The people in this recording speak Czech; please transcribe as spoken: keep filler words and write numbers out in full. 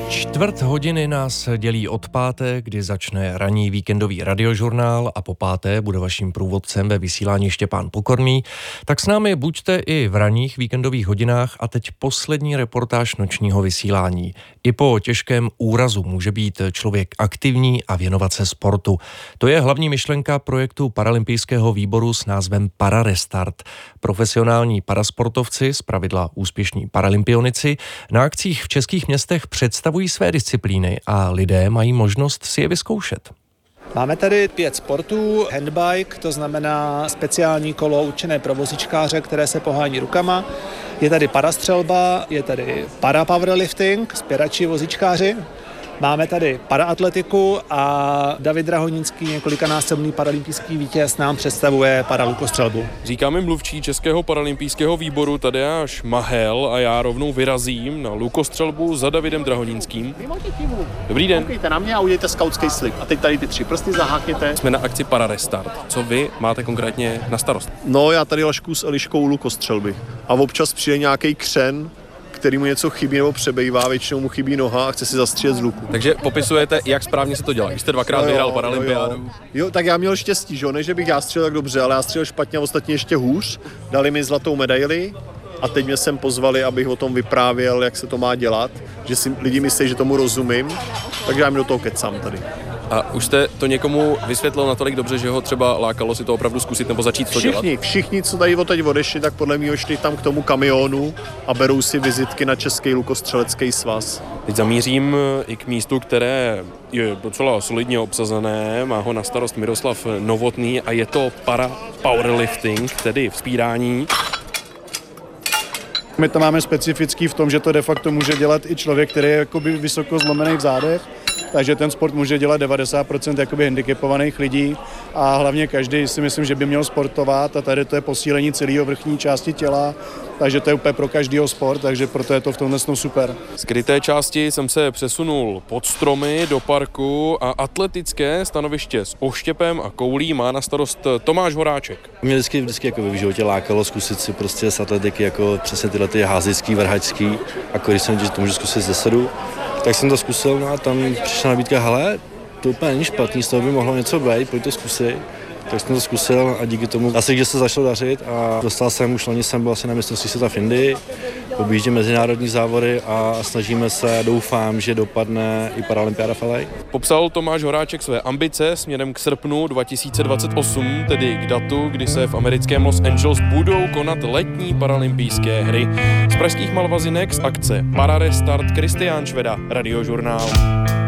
Čtvrt hodiny nás dělí od páté, kdy začne ranní víkendový radiožurnál a po páté bude vaším průvodcem ve vysílání Štěpán Pokorný. Tak s námi buďte i v ranních víkendových hodinách a teď poslední reportáž nočního vysílání. I po těžkém úrazu může být člověk aktivní a věnovat se sportu. To je hlavní myšlenka projektu Paralympijského výboru s názvem Pararestart. Profesionální parasportovci, zpravidla úspěšní paralympionici, na akcích v českých městech představují své disciplíny a lidé mají možnost si je vyzkoušet. Máme tady pět sportů. Handbike, to znamená speciální kolo určené pro vozíčkáře, které se pohání rukama. Je tady parastřelba, je tady parapowerlifting, spěrači, vozíčkáři. Máme tady paraatletiku a David Drahoninský, několikanásobný paralympijský vítěz, nám představuje paralukostřelbu. Říkáme mluvčí Českého paralympijského výboru Tadeáš Mahel a já rovnou vyrazím na lukostřelbu za Davidem Drahoninským. Dobrý den. Koukejte na mě a udějte skautský slib. A teď tady ty tři prsty zahákněte. Jsme na akci Pararestart. Co vy máte konkrétně na starost? No, já tady lašku s Eliškou lukostřelby. A občas přijde nějaký křen, který mu něco chybí nebo přebejvá, většinou mu chybí noha a chce si zastřílet z luku. Takže popisujete, jak správně se to dělá. Vy jste dvakrát no vyhrál paralympiádu. Jo, jo. jo, tak já měl štěstí, že? Ne, že bych já střelil tak dobře, ale já střelil špatně a ostatně ještě hůř. Dali mi zlatou medaili a teď mě sem pozvali, abych o tom vyprávěl, jak se to má dělat, že si lidi myslí, že tomu rozumím, takže já mi do toho kecám tady. A už jste to někomu vysvětlil natolik dobře, že ho třeba lákalo si to opravdu zkusit nebo začít to dělat? Všichni, všichni, co tady odteď odešli, tak podle mě šli tam k tomu kamionu a berou si vizitky na Český lukostřelecký svaz. Teď zamířím i k místu, které je docela solidně obsazené, má ho na starost Miroslav Novotný a je to para powerlifting, tedy vzpírání. My to máme specifický v tom, že to de facto může dělat i člověk, který je jakoby vysoko zlomený v zádech, takže ten sport může dělat devadesát procent jakoby handicapovaných lidí a hlavně každý si myslím, že by měl sportovat a tady to je posílení celého vrchní části těla, takže to je úplně pro každýho sport, takže proto je to v tomhle super. Z kryté části jsem se přesunul pod stromy do parku a atletické stanoviště s oštěpem a koulí má na starost Tomáš Horáček. Mě vždycky, vždycky jako v životě lákalo zkusit si prostě z atletiky jako přesně tyhle ty házecký, vrhačský, jako když jsem viděl, že to můžu zkusit ze sedu, tak jsem to zkusil, no a tam přišla nabídka, hele, to úplně není špatný, z toho by mohlo něco být, pojď to zkusit. Tak jsem to zkusil a díky tomu asi, že se začalo dařit a dostal jsem, už loni jsem byl asi na mistrovství světa v Indii, objíždím mezinárodní závody a snažíme se a doufám, že dopadne i Paralympiáda v L A. Popsal Tomáš Horáček své ambice směrem k srpnu dva tisíce dvacet osm, tedy k datu, kdy se v americkém Los Angeles budou konat letní paralympijské hry. Z pražských Malvazinek z akce Pararestart Kristián Šveda, Radiožurnál.